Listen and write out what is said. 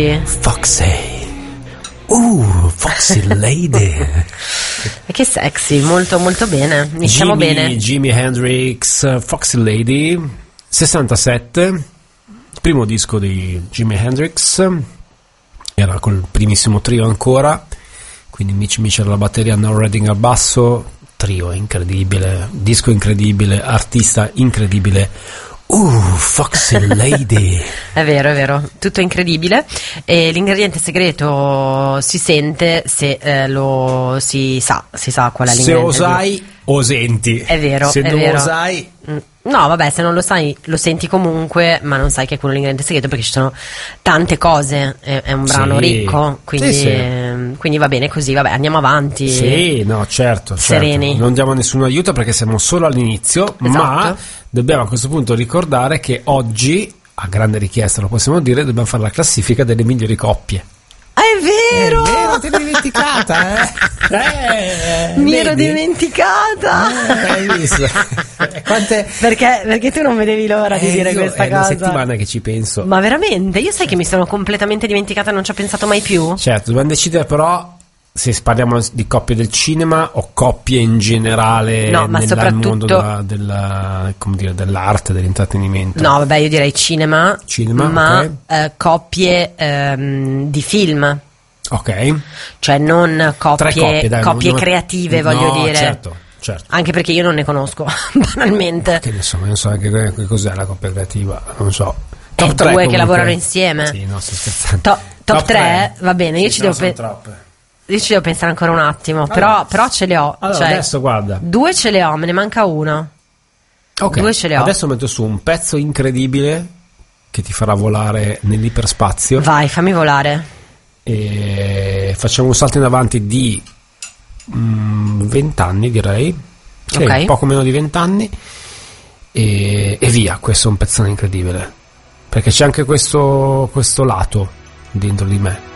Foxy. Foxy Lady. Che sexy, molto molto bene. Iniziamo bene. Jimi Hendrix, Foxy Lady, 67, il primo disco di Jimi Hendrix, era col primissimo trio ancora, quindi Mitch alla batteria, Now Redding al basso, trio incredibile, disco incredibile, artista incredibile. Foxy Lady. È vero, tutto incredibile. E l'ingrediente segreto si sente se si sa qual è l'ingrediente. Se osai o senti. È vero, se è non vero. osai. No, vabbè, se non lo sai, lo senti comunque, ma non sai che è quello l'ingrediente segreto perché ci sono tante cose. È un brano ricco, quindi, quindi va bene così. Vabbè, andiamo avanti. Sì, no, certo. Sereni. Non diamo nessun aiuto perché siamo solo all'inizio, Esatto. Ma dobbiamo a questo punto ricordare che oggi, a grande richiesta lo possiamo dire, dobbiamo fare la classifica delle migliori coppie. È vero, te l'hai dimenticata, mi ero dimenticata. Hai visto? Perché tu non vedevi l'ora di dire questa è cosa. È una settimana che ci penso. Ma veramente? Io sai che mi sono completamente dimenticata, non ci ho pensato mai più. Certo, dobbiamo decidere però se parliamo di coppie del cinema o coppie in generale, no, ma nel mondo soprattutto dell'arte, dell'intrattenimento. No, vabbè, io direi cinema ma okay. Coppie di film. Ok. Cioè non coppie creative, voglio dire. Certo. Anche perché io non ne conosco, banalmente. Che ne so, non so anche che cos'è la coppia creativa, non so. Top 3 due che lavorano insieme. Sì, no, sto scherzando. Top 3, va bene, io ci devo pensare ancora un attimo, però ce le ho. Allora, cioè, adesso guarda. 2 ce le ho, me ne manca uno. Ok, 2 ce le ho. Adesso metto su un pezzo incredibile che ti farà volare nell'iperspazio. Vai, fammi volare. E facciamo un salto in avanti di 20 anni, direi. Sì, okay. Poco meno di 20 anni. E via, questo è un pezzone incredibile. Perché c'è anche questo lato dentro di me.